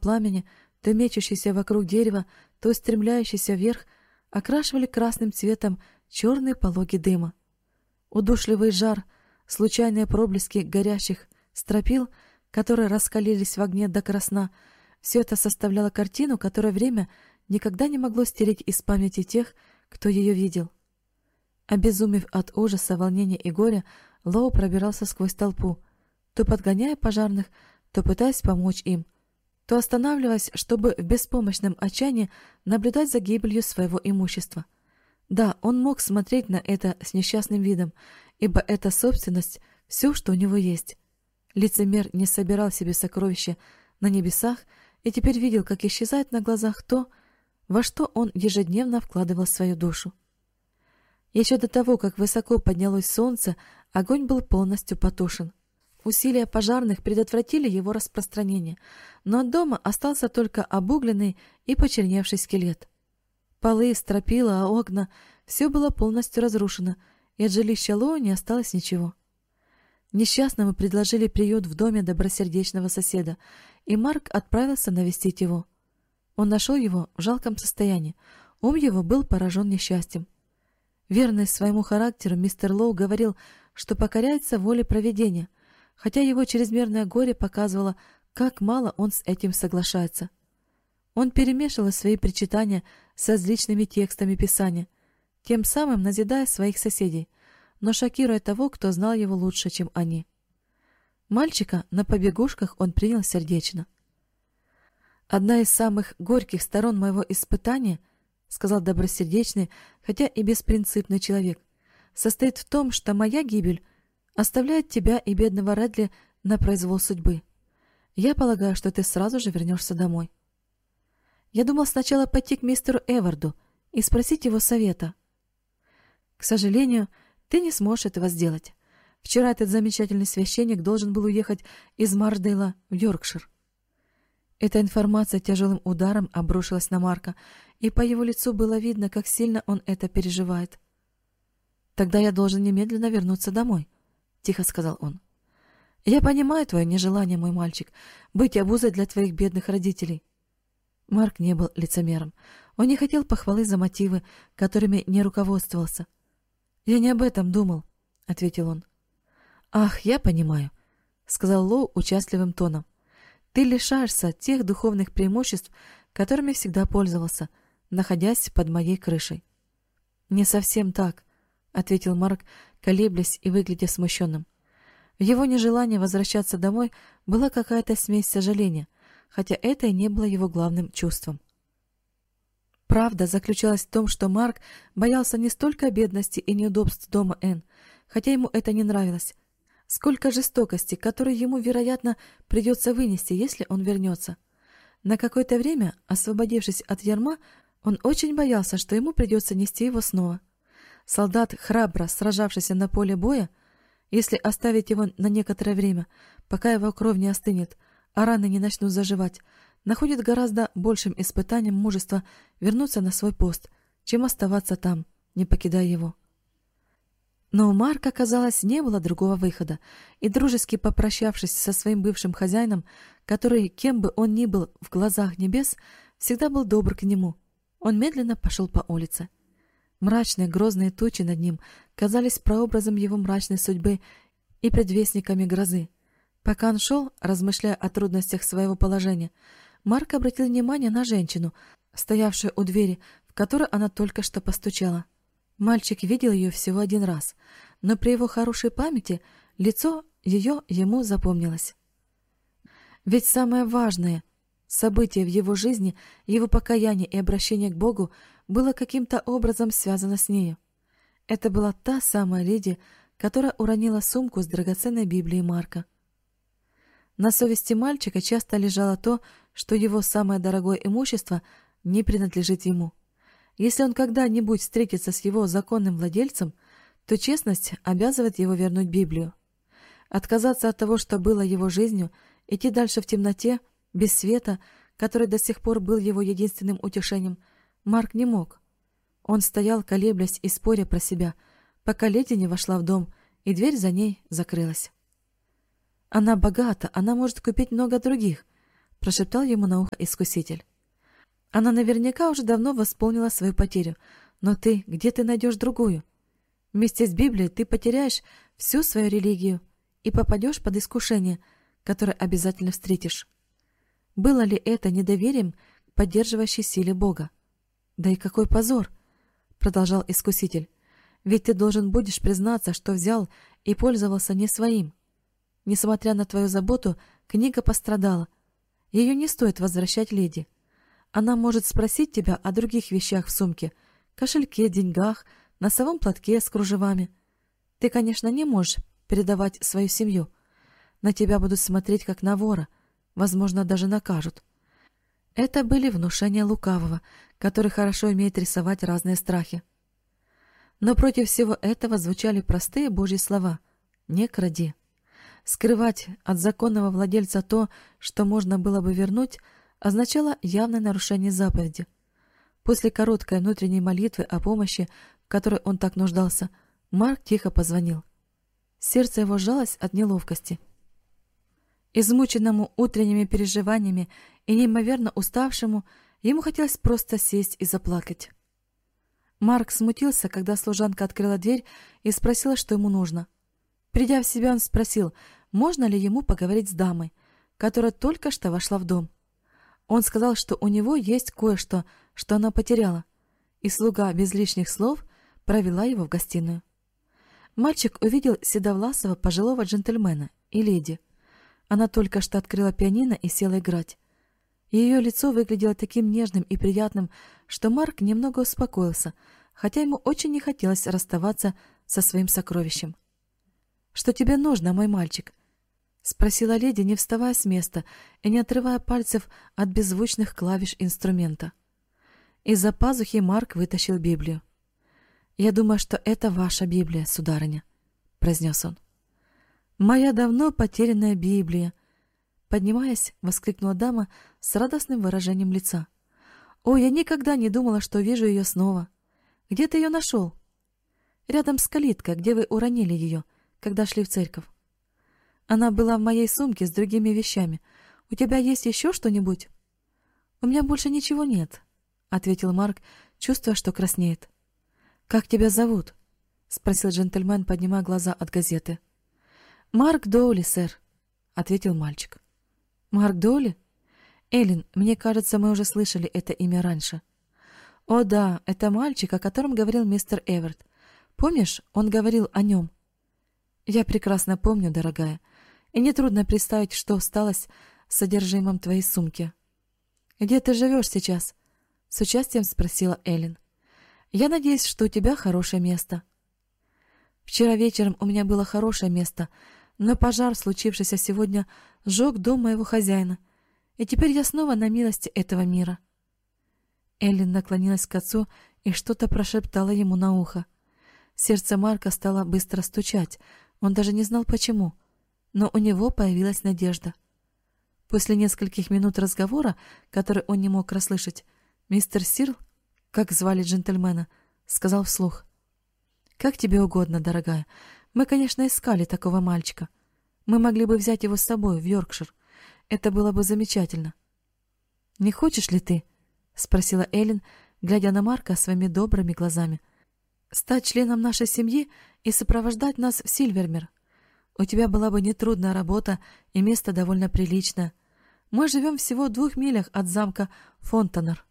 пламени, то мечущийся вокруг дерева, то устремляющийся вверх, окрашивали красным цветом черные пологи дыма. Удушливый жар, случайные проблески горящих стропил, которые раскалились в огне до красна, все это составляло картину, которую время никогда не могло стереть из памяти тех, кто ее видел. Обезумев от ужаса, волнения и горя, Лоу пробирался сквозь толпу, то подгоняя пожарных, то пытаясь помочь им, то останавливаясь, чтобы в беспомощном отчаянии наблюдать за гибелью своего имущества. Да, он мог смотреть на это с несчастным видом, ибо это собственность — все, что у него есть. Лицемер не собирал себе сокровища на небесах и теперь видел, как исчезает на глазах то, во что он ежедневно вкладывал свою душу. Еще до того, как высоко поднялось солнце, огонь был полностью потушен. Усилия пожарных предотвратили его распространение, но от дома остался только обугленный и почерневший скелет. Полы, стропила, окна — все было полностью разрушено, и от жилища Лоу не осталось ничего. Несчастному предложили приют в доме добросердечного соседа, и Марк отправился навестить его. Он нашел его в жалком состоянии, ум его был поражен несчастьем. Верный своему характеру, мистер Лоу говорил, что покоряется воле провидения, хотя его чрезмерное горе показывало, как мало он с этим соглашается. Он перемешивал свои причитания с различными текстами Писания, тем самым назидая своих соседей, но шокируя того, кто знал его лучше, чем они. Мальчика на побегушках он принял сердечно. «Одна из самых горьких сторон моего испытания, — сказал добросердечный, хотя и беспринципный человек, — состоит в том, что моя гибель оставляет тебя и бедного Редли на произвол судьбы. Я полагаю, что ты сразу же вернешься домой. Я думал сначала пойти к мистеру Эварду и спросить его совета. К сожалению, ты не сможешь этого сделать. Вчера этот замечательный священник должен был уехать из Марсдейла в Йоркшир». Эта информация тяжелым ударом обрушилась на Марка, и по его лицу было видно, как сильно он это переживает. «Тогда я должен немедленно вернуться домой», — тихо сказал он. «Я понимаю твое нежелание, мой мальчик, быть обузой для твоих бедных родителей». Марк не был лицемером. Он не хотел похвалы за мотивы, которыми не руководствовался. «Я не об этом думал», — ответил он. «Ах, я понимаю», — сказал Лоу участливым тоном. «Ты лишаешься тех духовных преимуществ, которыми всегда пользовался, находясь под моей крышей». «Не совсем так», — ответил Марк, колеблясь и выглядя смущенным. В его нежелании возвращаться домой была какая-то смесь сожаления, хотя это и не было его главным чувством. Правда заключалась в том, что Марк боялся не столько бедности и неудобств дома Энн, хотя ему это не нравилось, сколько жестокости, которую ему, вероятно, придется вынести, если он вернется. На какое-то время, освободившись от ярма, он очень боялся, что ему придется нести его снова. Солдат, храбро сражавшийся на поле боя, если оставить его на некоторое время, пока его кровь не остынет, а раны не начнут заживать, находит гораздо большим испытанием мужества вернуться на свой пост, чем оставаться там, не покидая его. Но у Марка, казалось, не было другого выхода, и, дружески попрощавшись со своим бывшим хозяином, который, кем бы он ни был в глазах небес, всегда был добр к нему, он медленно пошел по улице. Мрачные грозные тучи над ним казались прообразом его мрачной судьбы и предвестниками грозы. Пока он шел, размышляя о трудностях своего положения, Марк обратил внимание на женщину, стоявшую у двери, в которую она только что постучала. Мальчик видел ее всего один раз, но при его хорошей памяти лицо ее ему запомнилось. Ведь самое важное событие в его жизни, его покаяние и обращение к Богу, было каким-то образом связано с нею. Это была та самая леди, которая уронила сумку с драгоценной Библией Марка. На совести мальчика часто лежало то, что его самое дорогое имущество не принадлежит ему. Если он когда-нибудь встретится с его законным владельцем, то честность обязывает его вернуть Библию. Отказаться от того, что было его жизнью, идти дальше в темноте, без света, который до сих пор был его единственным утешением, Марк не мог. Он стоял, колеблясь и споря про себя, пока леди не вошла в дом, и дверь за ней закрылась. «Она богата, она может купить много других», — прошептал ему на ухо Искуситель. Она наверняка уже давно восполнила свою потерю, но где ты найдешь другую? Вместе с Библией ты потеряешь всю свою религию и попадешь под искушение, которое обязательно встретишь. Было ли это недоверием к поддерживающей силе Бога? Да и какой позор, продолжал Искуситель, ведь ты должен будешь признаться, что взял и пользовался не своим. Несмотря на твою заботу, книга пострадала. Ее не стоит возвращать леди. Она может спросить тебя о других вещах в сумке, кошельке, деньгах, носовом платке с кружевами. Ты, конечно, не можешь передавать свою семью. На тебя будут смотреть как на вора, возможно, даже накажут. Это были внушения лукавого, который хорошо умеет рисовать разные страхи. Но против всего этого звучали простые Божьи слова: «Не кради». Скрывать от законного владельца то, что можно было бы вернуть, означало явное нарушение заповеди. После короткой внутренней молитвы о помощи, в которой он так нуждался, Марк тихо позвонил. Сердце его сжалось от неловкости. Измученному утренними переживаниями и неимоверно уставшему, ему хотелось просто сесть и заплакать. Марк смутился, когда служанка открыла дверь и спросила, что ему нужно. Придя в себя, он спросил, можно ли ему поговорить с дамой, которая только что вошла в дом. Он сказал, что у него есть кое-что, что она потеряла, и слуга без лишних слов провела его в гостиную. Мальчик увидел седовласого пожилого джентльмена и леди. Она только что открыла пианино и села играть. Ее лицо выглядело таким нежным и приятным, что Марк немного успокоился, хотя ему очень не хотелось расставаться со своим сокровищем. «Что тебе нужно, мой мальчик?» — спросила леди, не вставая с места и не отрывая пальцев от беззвучных клавиш инструмента. Из-за пазухи Марк вытащил Библию. «Я думаю, что это ваша Библия, сударыня», — произнес он. «Моя давно потерянная Библия», — поднимаясь, воскликнула дама с радостным выражением лица. «О, я никогда не думала, что увижу ее снова. Где ты ее нашел?» «Рядом с калиткой, где вы уронили ее, когда шли в церковь. Она была в моей сумке с другими вещами. У тебя есть еще что-нибудь?» «У меня больше ничего нет», — ответил Марк, чувствуя, что краснеет. «Как тебя зовут?» — спросил джентльмен, поднимая глаза от газеты. «Марк Доули, сэр», — ответил мальчик. «Марк Доули? Эллен, мне кажется, мы уже слышали это имя раньше». «О да, это мальчик, о котором говорил мистер Эверт. Помнишь, он говорил о нем?» «Я прекрасно помню, дорогая, и нетрудно представить, что осталось с содержимым твоей сумки». «Где ты живешь сейчас?» — с участием спросила Эллен. «Я надеюсь, что у тебя хорошее место». «Вчера вечером у меня было хорошее место, но пожар, случившийся сегодня, сжег дом моего хозяина, и теперь я снова на милости этого мира». Эллен наклонилась к отцу и что-то прошептала ему на ухо. Сердце Марка стало быстро стучать, он даже не знал почему, но у него появилась надежда. После нескольких минут разговора, который он не мог расслышать, мистер Сирл, как звали джентльмена, сказал вслух: «Как тебе угодно, дорогая. Мы, конечно, искали такого мальчика. Мы могли бы взять его с собой в Йоркшир. Это было бы замечательно». «Не хочешь ли ты?» — спросила Эллен, глядя на Марка своими добрыми глазами. «Стать членом нашей семьи и сопровождать нас в Сильвермир. У тебя была бы нетрудная работа и место довольно приличное. Мы живем всего в 2 милях от замка Фонтанер».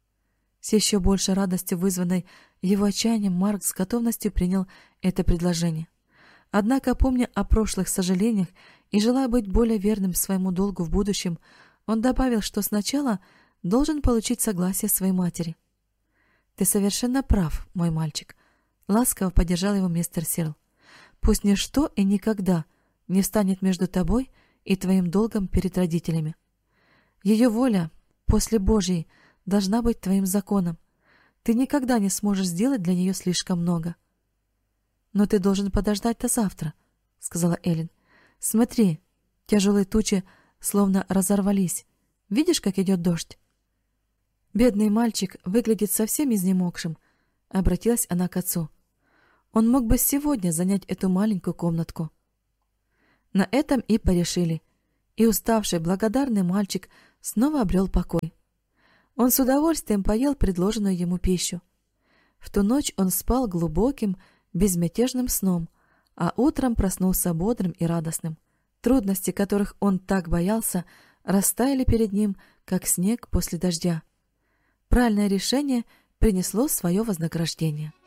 С еще большей радостью, вызванной его отчаянием, Марк с готовностью принял это предложение. Однако, помня о прошлых сожалениях и желая быть более верным своему долгу в будущем, он добавил, что сначала должен получить согласие своей матери. «Ты совершенно прав, мой мальчик», — ласково поддержал его мистер Сирл. «Пусть ничто и никогда не встанет между тобой и твоим долгом перед родителями. Ее воля после Божьей должна быть твоим законом. Ты никогда не сможешь сделать для нее слишком много». «Но ты должен подождать до завтра», — сказала Эллен. «Смотри, тяжелые тучи словно разорвались. Видишь, как идет дождь?» «Бедный мальчик выглядит совсем изнемогшим», — обратилась она к отцу. «Он мог бы сегодня занять эту маленькую комнатку». На этом и порешили. и уставший благодарный мальчик снова обрел покой. Он с удовольствием поел предложенную ему пищу. В ту ночь он спал глубоким, безмятежным сном, а утром проснулся бодрым и радостным. Трудности, которых он так боялся, растаяли перед ним, как снег после дождя. Правильное решение принесло свое вознаграждение.